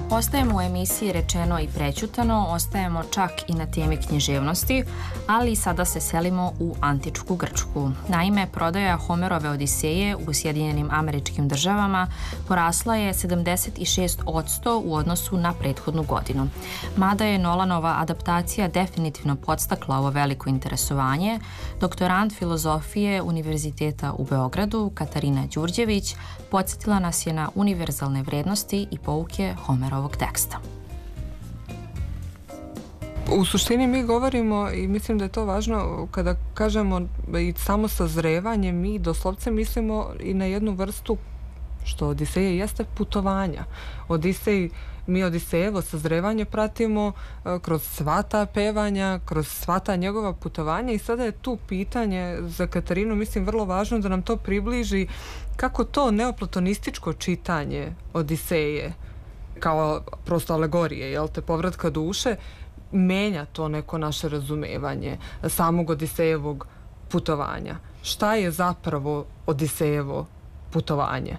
Ostajemo u emisiji Rečeno i prećutano, ostajemo čak i na temi književnosti, ali sada se selimo u antičku Grčku. Naime, prodaja Homerove Odiseje u Sjedinjenim Američkim Državama porasla je 76% u odnosu na prethodnu godinu. Mada je Nolanova adaptacija definitivno podstakla ovo veliko interesovanje, doktorant filozofije Univerziteta u Beogradu, Katarina Đurđević, podsjetila nas je na univerzalne vrednosti i pouke Homerovog teksta. U suštini mi govorimo, i mislim da je to važno, kada kažemo i samo sazrevanje, mi doslovce mislimo i na jednu vrstu, što Odiseje jeste, putovanja. Mi Odisejevo sazrevanje pratimo kroz sva ta pevanja, kroz sva ta njegova putovanja, i sada je tu pitanje za Katarinu, mislim, vrlo važno da nam to približi kako to neoplatonističko čitanje Odiseje, kao prosto alegorije, jel te, povratka duše, menja to neko naše razumevanje samog Odisejevog putovanja. Šta je zapravo Odisejevo putovanje?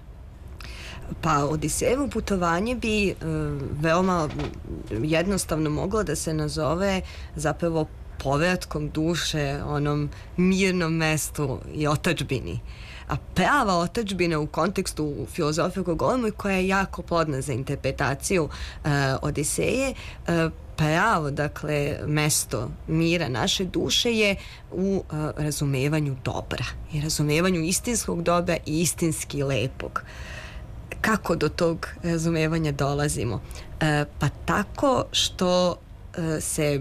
Pa Odisejevo putovanje bi veoma jednostavno moglo da se nazove zapravo povratkom duše onom mirnom mestu i otadžbini. A prava otadžbina u kontekstu filozofije koju govorimo i koja je jako plodna za interpretaciju Odiseje, pravo, dakle, mesto mira naše duše je u razumevanju dobra i razumevanju istinskog dobra i istinski lepog. Kako do tog razumevanja dolazimo? Pa tako što se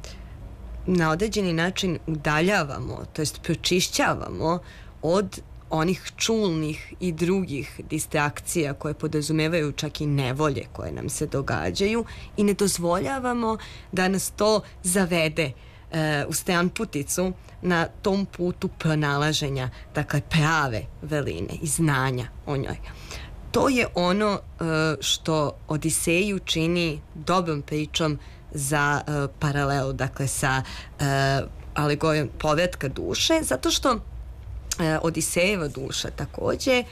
na određeni način udaljavamo, to jest pročišćavamo od onih čulnih i drugih distrakcija koje podrazumevaju čak i nevolje koje nam se događaju, i ne dozvoljavamo da nas to zavede u stranputicu na tom putu pronalaženja, dakle, prave veline i znanja o njoj. To je ono što Odiseju čini dobrom pričom za paralelu, dakle, sa alegorijom povratka duše, zato što Odisejeva duša takođe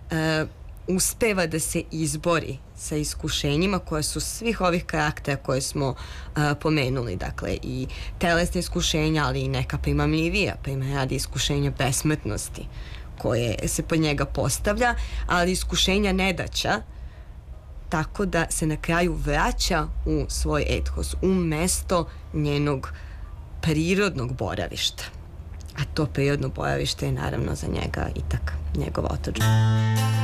uspeva da se izbori sa iskušenjima koja su svih ovih karaktera koje smo pomenuli, dakle, i telesne iskušenja, ali i neka primamljivija, primjer radi iskušenja besmrtnosti koje se pod njega postavlja, ali iskušenja nedaća, tako da se na kraju vraća u svoj ethos, u mesto njenog prirodnog boravišta. A to prirodno boravište je naravno za njega itak njegova otadžbina.